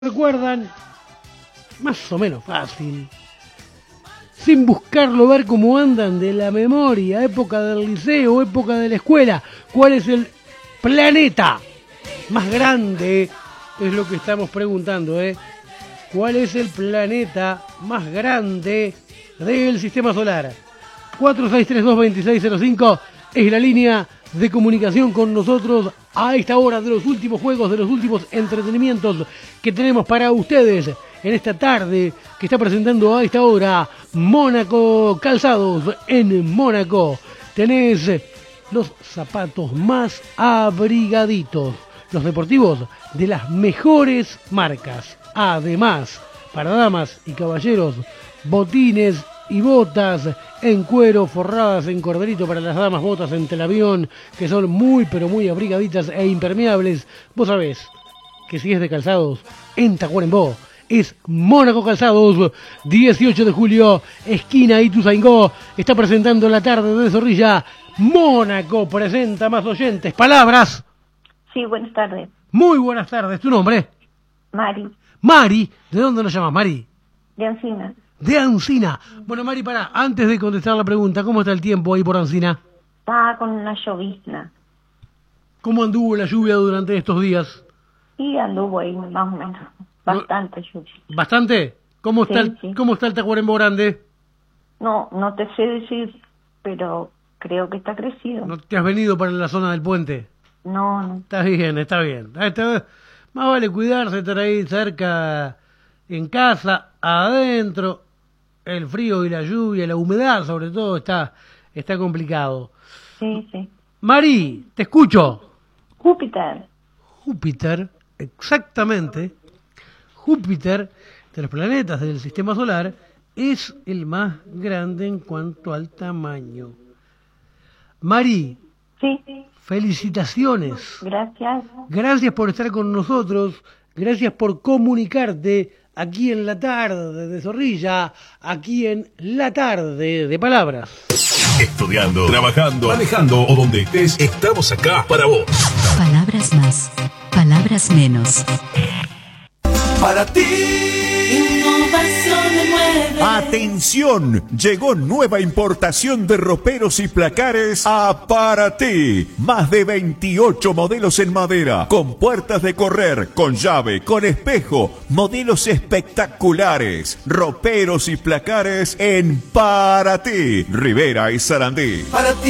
recuerdan, más o menos fácil, sin buscarlo, ver cómo andan de la memoria, época del liceo, época de la escuela, cuál es el planeta más grande, es lo que estamos preguntando, ¿cuál es el planeta más grande del sistema solar? 4632-2605 es la línea de comunicación con nosotros a esta hora de los últimos juegos, de los últimos entretenimientos que tenemos para ustedes en esta tarde que está presentando a esta hora Mónaco Calzados. En Mónaco tenés los zapatos más abrigaditos, los deportivos de las mejores marcas. Además, para damas y caballeros, botines y botas en cuero forradas en corderito para las damas, botas en telavión que son muy pero muy abrigaditas e impermeables. Vos sabés que si es de calzados, en Tacuarembó es Mónaco Calzados. 18 de julio, esquina Ituzaingó, está presentando la tarde de Zorrilla. Mónaco presenta más oyentes. Palabras. Sí, buenas tardes. Muy buenas tardes. ¿Tu nombre? Mari. Mari. ¿De dónde nos llamas, Mari? De Ancina. De Ancina. Bueno, Mari, pará, antes de contestar la pregunta, ¿cómo está el tiempo ahí por Ancina? Está con una llovizna. ¿Cómo anduvo la lluvia durante estos días? Y anduvo ahí más o menos. Bastante lluvia. ¿Bastante? ¿Cómo está, sí. ¿Cómo está el Tacuarembó grande? No te sé decir, pero creo que está crecido. ¿No te has venido para la zona del puente? No. Está bien, está bien. Más vale cuidarse, estar ahí cerca, en casa, adentro. El frío y la lluvia, la humedad sobre todo, está complicado. Sí. Mari, te escucho. Júpiter, exactamente. Júpiter, de los planetas del sistema solar, es el más grande en cuanto al tamaño. Mari, sí. Felicitaciones. Gracias. Gracias por estar con nosotros, gracias por comunicarte aquí en la tarde de Zorrilla, aquí en la tarde de Palabras. Estudiando, trabajando, manejando o donde estés, estamos acá para vos. Palabras más, palabras menos. Para ti. Innovación de muebles. Atención, llegó nueva importación de roperos y placares a Para Ti. Más de 28 modelos en madera, con puertas de correr, con llave, con espejo, modelos espectaculares. Roperos y placares en Para Ti, Rivera y Sarandí. Para ti.